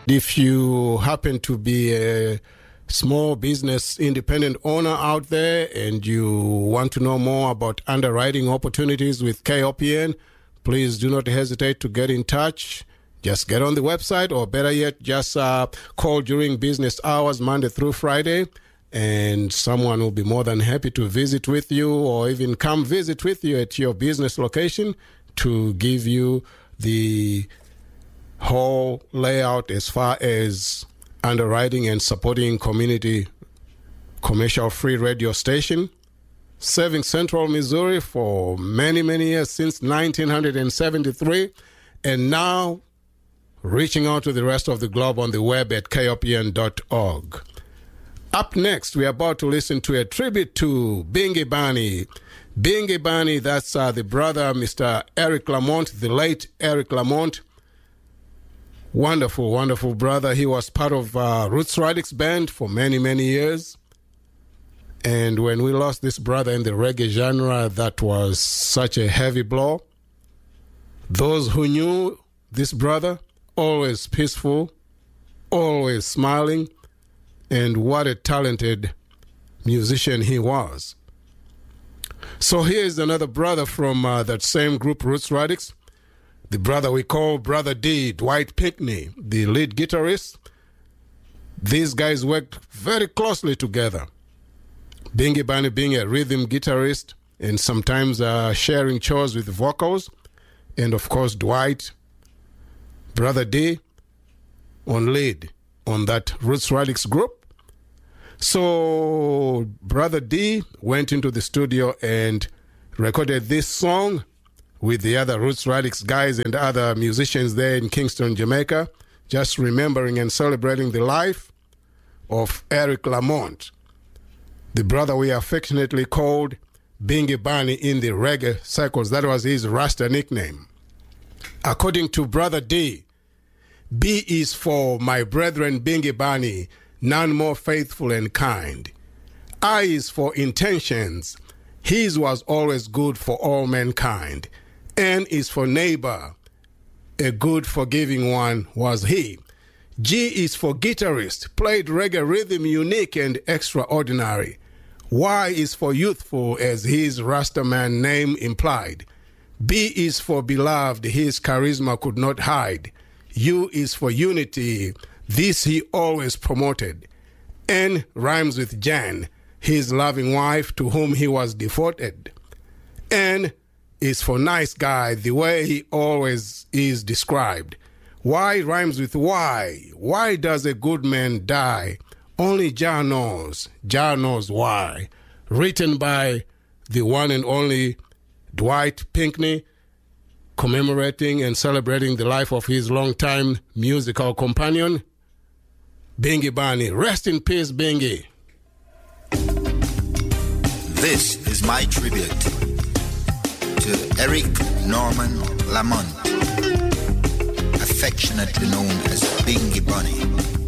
If you happen to be a small business independent owner out there and you want to know more about underwriting opportunities with KOPN, please do not hesitate to get in touch. Just get on the website, or better yet, just call during business hours, Monday through Friday, and someone will be more than happy to visit with you or even come visit with you at your business location to give you the whole layout as far as underwriting and supporting community commercial free radio station, serving Central Missouri for many, many years, since 1973, and now reaching out to the rest of the globe on the web at kopn.org. Up next, we're about to listen to a tribute to Bingy Barney. Bingy Barney, that's the brother, Mr. Eric Lamont, the late Eric Lamont. Wonderful, wonderful brother. He was part of Roots Radix Band for many, many years. And when we lost this brother in the reggae genre, that was such a heavy blow. Those who knew this brother, always peaceful, always smiling, and what a talented musician he was. So here's another brother from that same group, Roots Radix, the brother we call Brother D, Dwight Pinkney, the lead guitarist. These guys worked very closely together. Bingy Barney being a rhythm guitarist and sometimes sharing chores with vocals. And of course, Dwight, Brother D, on lead on that Roots Radix group. So Brother D went into the studio and recorded this song with the other Roots Radix guys and other musicians there in Kingston, Jamaica, just remembering and celebrating the life of Eric Lamont, the brother we affectionately called Bingy Barney in the reggae circles. That was his Rasta nickname. According to Brother D, B is for my brethren Bingy Barney, none more faithful and kind. I is for intentions. His was always good for all mankind. N is for neighbor. A good forgiving one was he. G is for guitarist, played reggae rhythm unique and extraordinary. Y is for youthful, as his Rastaman name implied. B is for beloved, his charisma could not hide. U is for unity, this he always promoted. N rhymes with Jan, his loving wife to whom he was devoted. N is for nice guy, the way he always is described. Y rhymes with why. Why does a good man die? Only Jah knows. Jah knows why. Written by the one and only Dwight Pinkney, commemorating and celebrating the life of his longtime musical companion, Bingy Barney. Rest in peace, Bingy. This is my tribute to Eric Norman Lamont, affectionately known as Bingy Barney.